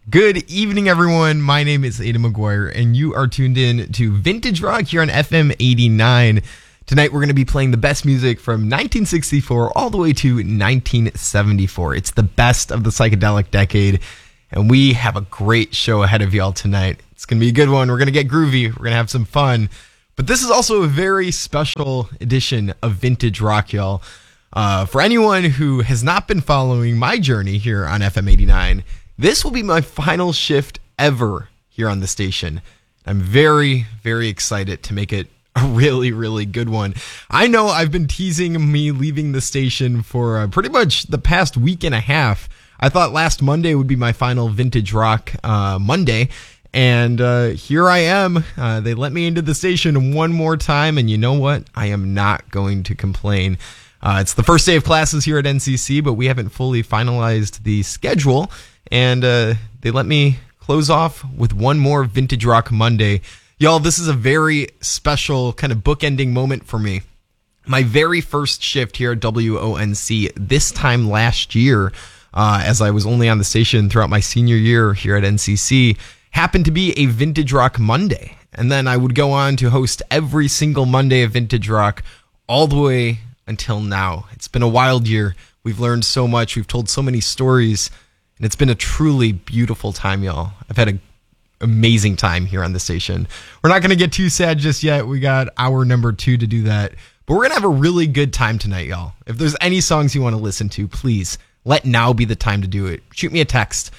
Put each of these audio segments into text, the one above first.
Good evening, everyone. My name is Aidan McGuire, and you are tuned in to Vintage Rock here on FM 89. Tonight, we're going to be playing the best music from 1964 all the way to 1974. It's the best of the psychedelic decade, and we have a great show ahead of y'all tonight. It's going to be a good one. We're going to get groovy. We're going to have some fun. But this is also a very special edition of Vintage Rock, y'all. For anyone who has not been following my journey here on FM 89, this will be my final shift ever here on the station. I'm very, very excited to make it a really, really good one. I know I've been teasing me leaving the station for pretty much the past week and a half. I thought last Monday would be my final Vintage Rock Monday, and here I am. They let me into the station one more time, and you know what? I am not going to complain. It's the first day of classes here at NCC, but we haven't fully finalized the schedule. And they let me close off with one more Vintage Rock Monday. Y'all, this is a very special kind of bookending moment for me. My very first shift here at WONC this time last year, as I was only on the station throughout my senior year here at NCC, happened to be a Vintage Rock Monday. And then I would go on to host every single Monday of Vintage Rock all the way until now. It's been a wild year. We've learned so much. We've told so many stories. And it's been a truly beautiful time, y'all. I've had an amazing time here on the station. We're not going to get too sad just yet. We got hour number 2 to do that. But we're going to have a really good time tonight, y'all. If there's any songs you want to listen to, please let now be the time to do it. Shoot me a text,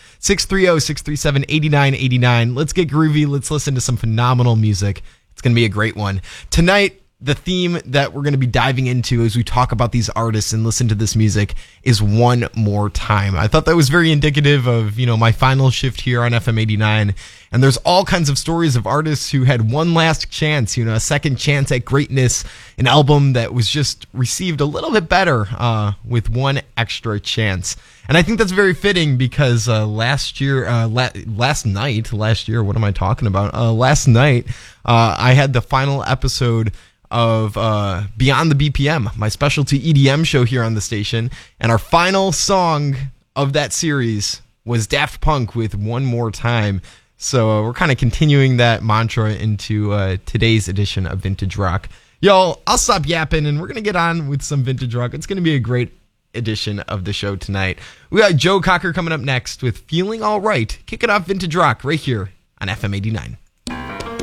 630-637-8989. Let's get groovy. Let's listen to some phenomenal music. It's going to be a great one. Tonight, the theme that we're going to be diving into as we talk about these artists and listen to this music is One More Time. I thought that was very indicative of, my final shift here on FM 89. And there's all kinds of stories of artists who had one last chance, a second chance at greatness, an album that was just received a little bit better with one extra chance. And I think that's very fitting because last night, I had the final episode of Beyond the BPM, my specialty EDM show here on the station, and our final song of that series was Daft Punk with One More Time. So we're kind of continuing that mantra into today's edition of Vintage Rock. Y'all, I'll stop yapping and we're going to get on with some Vintage Rock. It's going to be a great edition of the show tonight. We got Joe Cocker coming up next with Feeling All Right, kicking off Vintage Rock right here on FM 89.